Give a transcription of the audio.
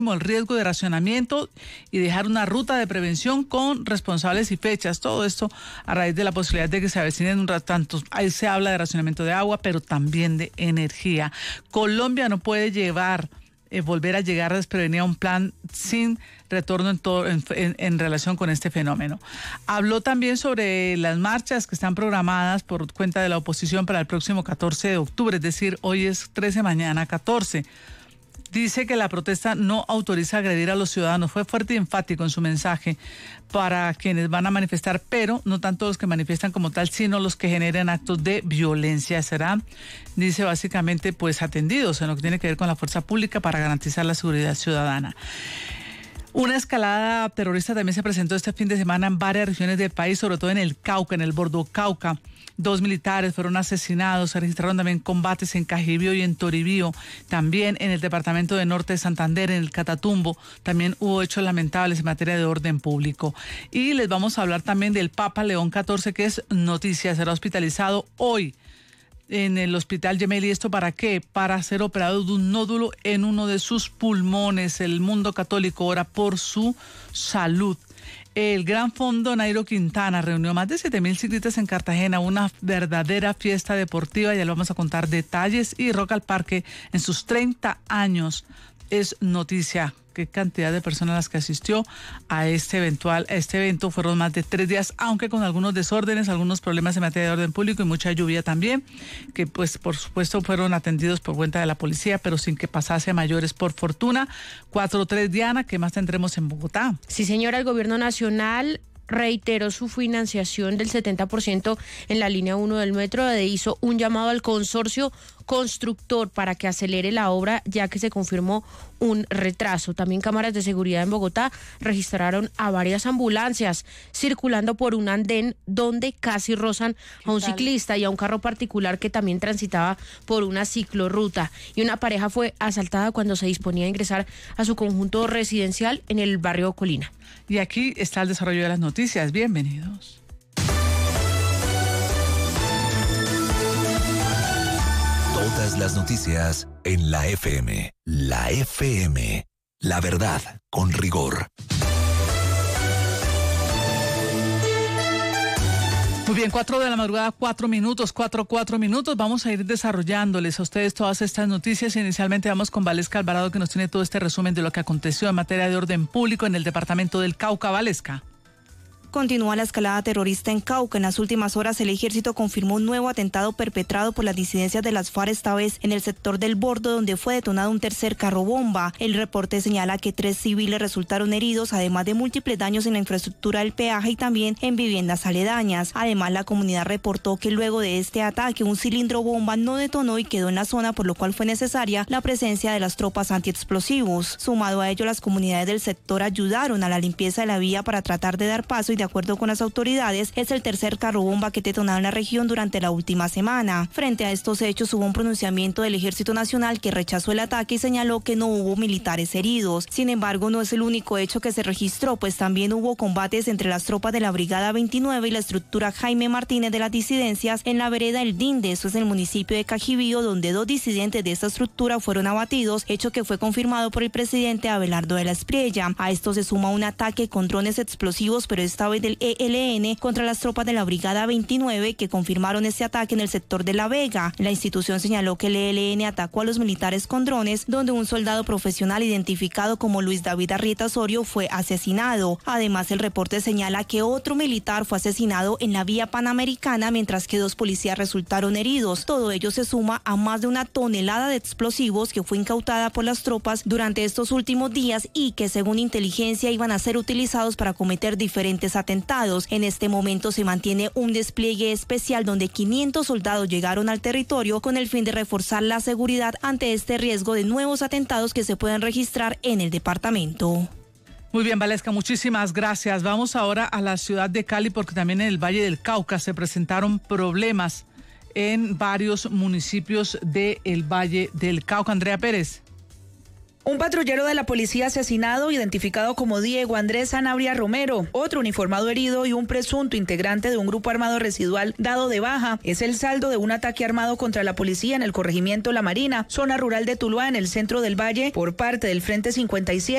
el riesgo de racionamiento y dejar una ruta de prevención con responsables y fechas. Todo esto a raíz de la posibilidad de que se avecinen un rato. Tanto ahí se habla de racionamiento de agua, pero también de energía. Colombia no puede volver a llegar desprevenida a un plan sin retorno en relación con este fenómeno. Habló también sobre las marchas que están programadas por cuenta de la oposición para el próximo 14 de octubre, es decir, hoy es 13, mañana 14. Dice que la protesta no autoriza agredir a los ciudadanos. Fue fuerte y enfático en su mensaje para quienes van a manifestar, pero no tanto los que manifiestan como tal, sino los que generen actos de violencia. Serán, dice, básicamente, pues atendidos en lo que tiene que ver con la fuerza pública para garantizar la seguridad ciudadana. Una escalada terrorista también se presentó este fin de semana en varias regiones del país, sobre todo en el Cauca, en el Bordo Cauca. 2 militares fueron asesinados, se registraron también combates en Cajibío y en Toribío, también en el departamento de Norte de Santander, en el Catatumbo, también hubo hechos lamentables en materia de orden público. Y les vamos a hablar también del Papa León XIV, que es noticia, será hospitalizado hoy en el Hospital Gemelli. ¿Esto para qué? Para ser operado de un nódulo en uno de sus pulmones. El mundo católico ora por su salud. El Gran Fondo Nairo Quintana reunió más de 7.000 ciclistas en Cartagena, una verdadera fiesta deportiva. Ya le vamos a contar detalles. Y Rock al Parque en sus 30 años es noticia. Qué cantidad de personas las que asistió a este evento. Fueron más de 3 días, aunque con algunos desórdenes, algunos problemas en materia de orden público y mucha lluvia también, que pues por supuesto fueron atendidos por cuenta de la policía, pero sin que pasase a mayores, por fortuna. 4-3, Diana, ¿qué más tendremos en Bogotá? Sí, señora, el gobierno nacional reiteró su financiación del 70% en la línea 1 del metro, hizo un llamado al consorcio constructor para que acelere la obra, ya que se confirmó un retraso. También cámaras de seguridad en Bogotá registraron a varias ambulancias circulando por un andén donde casi rozan a un ciclista y a un carro particular que también transitaba por una ciclorruta. Y una pareja fue asaltada cuando se disponía a ingresar a su conjunto residencial en el barrio Colina. Y aquí está el desarrollo de las noticias. Bienvenidos. Todas las noticias en la FM. La FM. La verdad con rigor. Muy bien, 4 de la madrugada, 4 minutos. Vamos a ir desarrollándoles a ustedes todas estas noticias. Inicialmente vamos con Valesca Alvarado, que nos tiene todo este resumen de lo que aconteció en materia de orden público en el departamento del Cauca. Valesca. Continúa la escalada terrorista en Cauca. En las últimas horas el ejército confirmó un nuevo atentado perpetrado por las disidencias de las FARC, esta vez en el sector del Bordo, donde fue detonado un tercer carro bomba. El reporte señala que 3 civiles resultaron heridos, además de múltiples daños en la infraestructura del peaje y también en viviendas aledañas. Además, la comunidad reportó que luego de este ataque un cilindro bomba no detonó y quedó en la zona, por lo cual fue necesaria la presencia de las tropas antiexplosivos. Sumado a ello, las comunidades del sector ayudaron a la limpieza de la vía para tratar de dar paso, y de acuerdo con las autoridades, es el tercer carro bomba que detonado en la región durante la última semana. Frente a estos hechos, hubo un pronunciamiento del Ejército Nacional que rechazó el ataque y señaló que no hubo militares heridos. Sin embargo, no es el único hecho que se registró, pues también hubo combates entre las tropas de la Brigada 29 y la estructura Jaime Martínez de las disidencias en la vereda El Dinde, eso es en el municipio de Cajibío, donde 2 disidentes de esta estructura fueron abatidos, hecho que fue confirmado por el presidente Abelardo de la Espriella. A esto se suma un ataque con drones explosivos, pero esta vez del ELN contra las tropas de la Brigada 29, que confirmaron este ataque en el sector de La Vega. La institución señaló que el ELN atacó a los militares con drones, donde un soldado profesional identificado como Luis David Arrieta Osorio fue asesinado. Además, el reporte señala que otro militar fue asesinado en la vía Panamericana, mientras que 2 policías resultaron heridos. Todo ello se suma a más de 1 tonelada de explosivos que fue incautada por las tropas durante estos últimos días y que, según inteligencia, iban a ser utilizados para cometer diferentes atentados. En este momento se mantiene un despliegue especial donde 500 soldados llegaron al territorio con el fin de reforzar la seguridad ante este riesgo de nuevos atentados que se pueden registrar en el departamento. Muy bien, Valesca, muchísimas gracias. Vamos ahora a la ciudad de Cali, porque también en el Valle del Cauca se presentaron problemas en varios municipios del Valle del Cauca. Andrea Pérez. Un patrullero de la policía asesinado, identificado como Diego Andrés Sanabria Romero, otro uniformado herido y un presunto integrante de un grupo armado residual dado de baja. Es el saldo de un ataque armado contra la policía en el corregimiento La Marina, zona rural de Tuluá, en el centro del Valle, por parte del Frente 57.